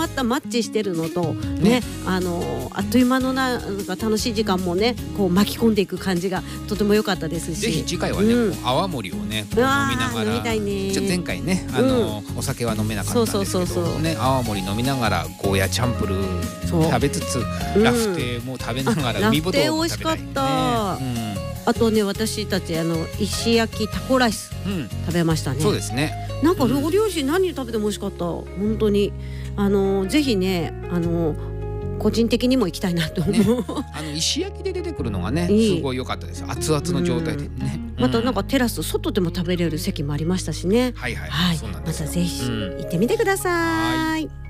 またマッチしてるのとね、あっという間のなんか楽しい時間もねこう巻き込んでいく感じがとても良かったですし、 ぜひ次回はね、泡盛をねこう飲みながら、 飲みたいね。 ちょっと前回ねお酒は飲めなかったんですけどね、泡盛飲みながらゴーヤチャンプルー食べつつ、ラフテーも食べながら海ぶどうも食べたいね。 あとね、私たち石焼きタコライス食べましたね。 そうですね。 なんかご両親何食べても美味しかった。本当にぜひね個人的にも行きたいなと思う。 石焼きで出てくるのがねすごい良かったです。熱々の状態でね。 またなんかテラス外でも食べれる席もありましたしね。 はいはい。 またぜひ行ってみてください。